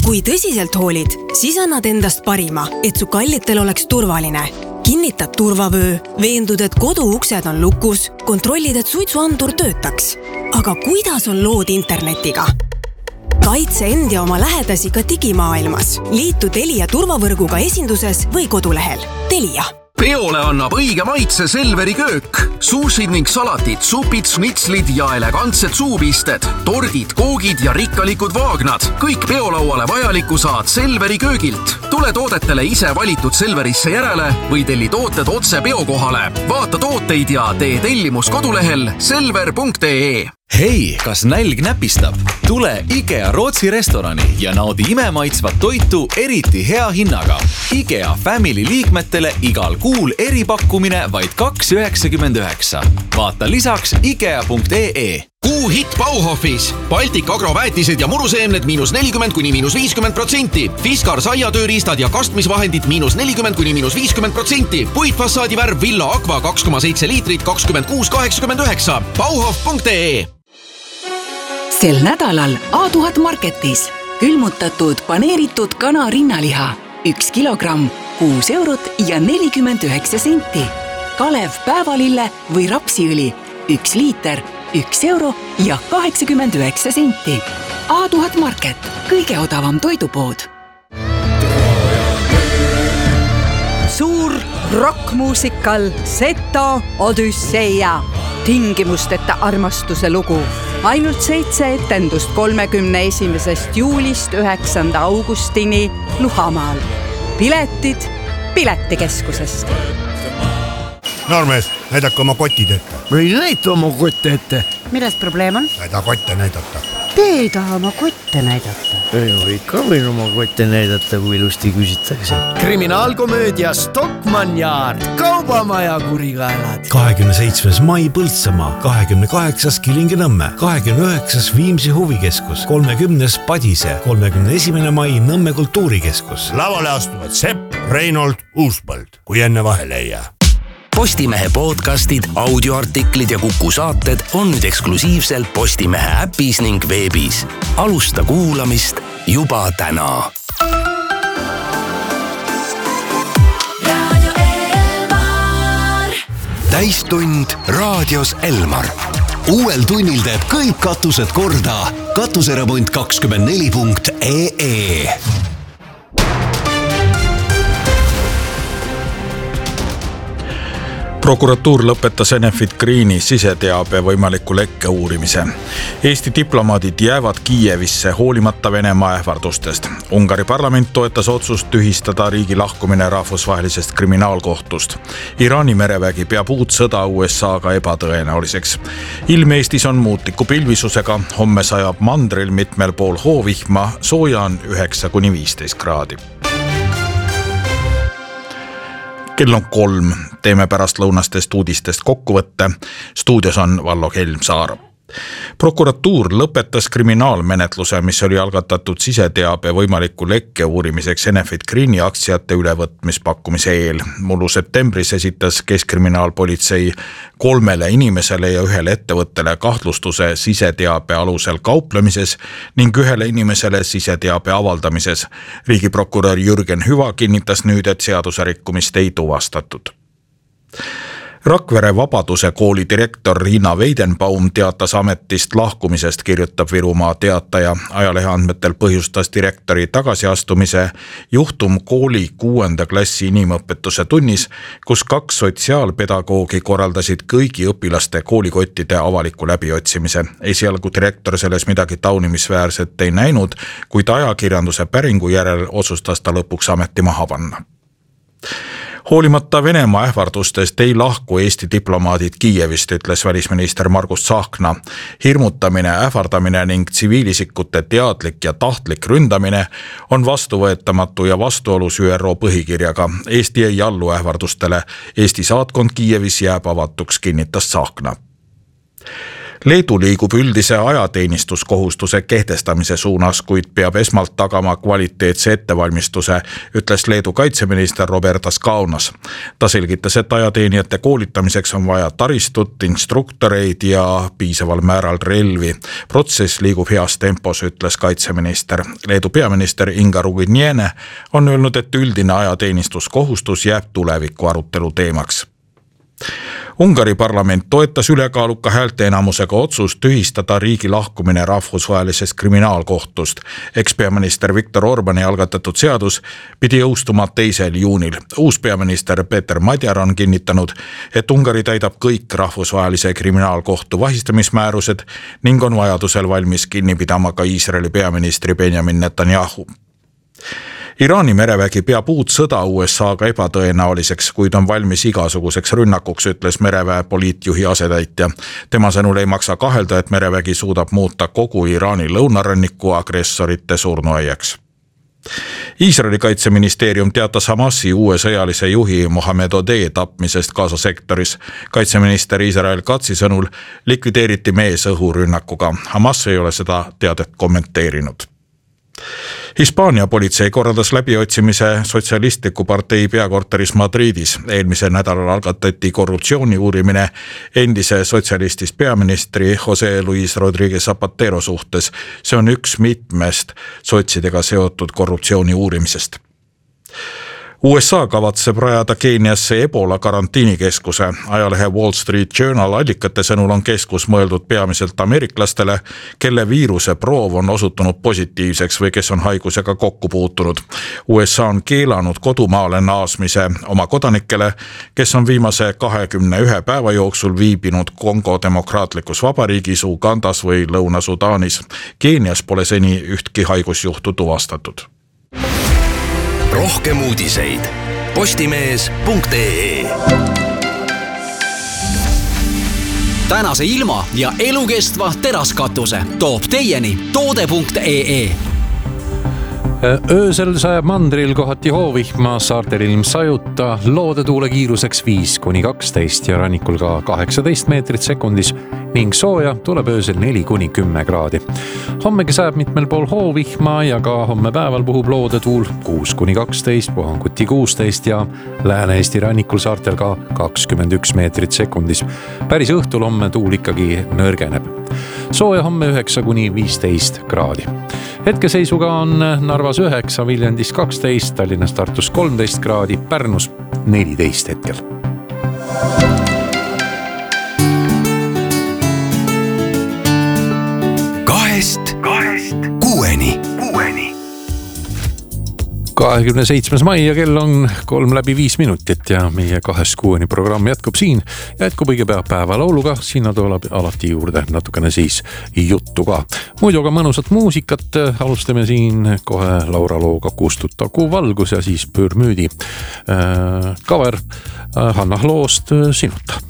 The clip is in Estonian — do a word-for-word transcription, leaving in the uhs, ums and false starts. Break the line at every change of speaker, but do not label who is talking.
Kui tõsiselt hoolid, siis annad endast parima, et su kallitel oleks turvaline. Kinnitad turvavöö, veendud, et kodu uksed on lukus, kontrollid, et suitsuandur töötaks. Aga kuidas on lood internetiga? Kaitse end ja oma lähedasi ka digimaailmas. Liitu Telia turvavõrguga esinduses või kodulehel. Telia.
Peole annab õige maitse Selveri köök. Suusid ning salatid, supid, snitslid ja elegantsed suupisted, tordid, koogid ja rikkalikud vaagnad. Kõik peolauale vajaliku saad Selveri köögilt. Tule toodetele ise valitud Selverisse järele või telli tooted otse peokohale. Vaata tooteid ja tee tellimus kodulehel selver punkt ee.
Hei, kas nälg näpistab? Tule IKEA Rootsi restorani ja naudi imemaitsvat toitu eriti hea hinnaga. IKEA Family liikmetele igal kuul eripakkumine vaid kaks üheksakümmend üheksa. Vaata lisaks ikea punkt ee.
Kuu hit Bauhofis. Baltic agroväetised ja muruseemned miinus nelikümmend kuni miinus viiskümmend protsenti. Fiskar saiatööriistad ja kastmisvahendid miinus nelikümmend kuni miinus viiskümmend protsenti. Puitfassaadi värv Villa Aqua kaks koma seitse liitrit kakskümmend kuus kaheksakümmend üheksa. Bauhof punkt ee.
Sel nädalal A tuhat Marketis külmutatud paneeritud kana rinnaliha üks kilogramm, kuus eurot ja nelikümmend üheksa senti. Kalev päevalille või rapsiõli üks liiter, üks euro ja kaheksakümmend üheksa senti. A tuhat Market, kõige odavam toidupood.
Suur rockmuusikal Seto Odüsseia. Tingimusteta armastuse lugu. Ainult seitse etendust kolmekümne esimesest juulist üheksanda augustini Luhamaal. Piletid Piletikeskusest.
Noormees, näidake oma kotid ette.
Või näita oma kotte ette.
Milles probleem on?
Näida kotte näidata.
Te ei taha oma kotte näidata.
Ei, ikka võin oma kotte näidata, kui ilusti küsitakse. Kriminaalkomöödia Stockmann Yard, kaubamaja kurikaelad.
kahekümne seitsmes mai Põltsamaa, kahekümne kaheksas Kilingi-Nõmme, kahekümne üheksas Viimsi huvikeskus, kolmekümnes Padise, kolmekümne esimene mai Nõmme kultuurikeskus.
Lavale astuvad Sepp, Reinold, Uuspõld, kui enne vahele ei jää.
Postimehe podcastid, audioartiklid ja Kuku saated on nüüd eksklusiivselt Postimehe äpis ning veebis. Alusta kuulamist juba täna.
Radio Elmar.
Täistund raadios Elmar. Uuel tunnil teeb kõik katused korda. Katuseremont kakskümmend neli punkt ee.
Prokuratuur lõpetas Enefit Greeni siseteabe võimaliku lekke uurimise. Eesti diplomaadid jäävad Kiievisse hoolimata Venemaa ähvardustest. Ungari parlament toetas otsust tühistada riigi lahkumine rahvusvahelisest kriminaalkohtust. Iraani merevägi peab uut sõda U S A-ga ebatõenäoliseks. Ilm Eestis on muutliku pilvisusega. Homme sajab mandril mitmel pool hoovihma, sooja on üheksa kuni viisteist kraadi. Kell on kolm, teeme pärast lõunastest uudistest kokkuvõtte. Stuudios on Vallo Helmsaar. Prokuratuur lõpetas kriminaalmenetluse, mis oli algatatud siseteabe võimaliku lekke uurimiseks Enefit Greeni aktsiate ülevõtmispakkumise eel. Mullu septembris esitas Keskkriminaalpolitsei kolmele inimesele ja ühele ettevõttele kahtlustuse siseteabe alusel kauplemises ning ühele inimesele siseteabe avaldamises. Riigiprokurör Jürgen Hüva kinnitas nüüd, et seadusrikkumist ei tuvastatud. Rakvere Vabaduse kooli direktor Riina Weidenbaum teatas ametist lahkumisest, kirjutab Virumaa Teataja. Ajalehe andmetel põhjustas direktori tagasiastumise juhtum kooli kuuenda klassi inimõpetuse tunnis, kus kaks sotsiaalpedagoogi korraldasid kõigi õpilaste koolikottide avaliku läbiotsimise. Esialgu direktor selles midagi taunimisväärset ei näinud, kuid ajakirjanduse päringu järel otsustas ta lõpuks ameti maha panna. Hoolimata Venemaa ähvardustest ei lahku Eesti diplomaadid Kiievist, ütles välisminister Margus Tsahkna. Hirmutamine, ähvardamine ning tsiviilisikute teadlik ja tahtlik ründamine on vastuvõetamatu ja vastuolus Ü R O põhikirjaga. Eesti ei allu ähvardustele. Eesti saatkond Kiievis jääb avatuks, kinnitas Tsahkna. Leedu liigub üldise ajateenistuskohustuse kehtestamise suunas, kuid peab esmalt tagama kvaliteetse ettevalmistuse, ütles Leedu kaitseminister Robertas Kaunas. Ta selgitas, et ajateenijate koolitamiseks on vaja taristut, instruktoreid ja piisaval määral relvi. Protsess liigub heas tempos, ütles kaitseminister. Leedu peaminister Inga Ruginiene on öelnud, et üldine ajateenistuskohustus jääb tuleviku arutelu teemaks. Ungari parlament toetas ülekaaluka häälteenamusega otsust tühistada riigi lahkumine rahvusvahelisest kriminaalkohtust. Ekspeaminister Viktor Orbani algatatud seadus pidi jõustuma teisel juunil. Uus peaminister Peter Madjar on kinnitanud, et Ungari täidab kõik rahvusvahelise kriminaalkohtu vahistamismäärused ning on vajadusel valmis kinni pidama ka Iisraeli peaministri Benjamin Netanyahu. Iraani merevägi peab uut sõda U S A-ga ebatõenäoliseks, kuid on valmis igasuguseks rünnakuks, ütles mereväe poliitjuhi asetäitja. Tema sõnul ei maksa kahelda, et merevägi suudab muuta kogu Iraani lõunaranniku agressorite surnuaiaks. Iisraeli kaitseministeerium teatas Hamasi uue sõjalise juhi Mohammed Odeh tapmisest Gaza sektoris. Kaitseminister Israel Katsi sõnul likvideeriti mees õhurünnakuga. Hamas ei ole seda teadet kommenteerinud. Hispaania politsei korraldas läbiotsimise sotsialistliku partei peakorteris Madridis. Eelmisel nädalal algatati korruptsiooni uurimine endise sotsialistist peaministri Jose Luis Rodríguez Zapatero suhtes. See on üks mitmest sotsidega seotud korruptsiooni uurimisest. U S A kavatseb rajada Keeniasse Ebola karantiinikeskuse. Ajalehe Wall Street Journal allikate sõnul on keskus mõeldud peamiselt ameeriklastele, kelle viiruse proov on osutunud positiivseks või kes on haigusega kokku puutunud. U S A on keelanud kodumaale naasmise oma kodanikele, kes on viimase kahekümne ühe päeva jooksul viibinud Kongo demokraatlikus vabariigis, Ugandas või Lõuna-Sudaanis. Keenias pole seni ühtki haigusjuhtu tuvastatud.
Rohkem uudiseid postimees punkt ee.
Tänase ilma ja elukestva teraskatuse toob teieni toode punkt ee.
Öösel sajab mandril kohati hoovihma, saartel ilm sajuta, loodetuule kiiruseks viis kuni kaksteist ja rannikul ka kaheksateist meetrit sekundis ning sooja tuleb öösel neli kuni kümme kraadi. Hommegi sajab mitmel pool hoovihma ja ka homme päeval puhub loodetuul kuus kuni kaksteist, puhanguti kuusteist ja Lääne-Eesti rannikul saartel ka kakskümmend üks meetrit sekundis. Päris õhtul homme tuul ikkagi nõrgeneb. Sooja homme üheksa kuni viisteist kraadi. Hetkeseisuga on Narvas üheksa, Viljandis kaksteist, Tallinnas Tartus kolmteist kraadi, Pärnus neliteist hetkel.
Kahest, kahest, kuueni, kuueni.
kahekümne seitsmes mai ja kell on kolm läbi viis minutit ja meie kahest kuueni programm jätkub siin. Jätkub õige pea päevalauluga, sinna tuleb alati juurde natukene siis juttu ka. Muidu ka mõnusat muusikat, alustame siin kohe Laura looga Kustutagu valgus ja siis Pürmüüdi äh, cover äh, Hanna loost Sinuta.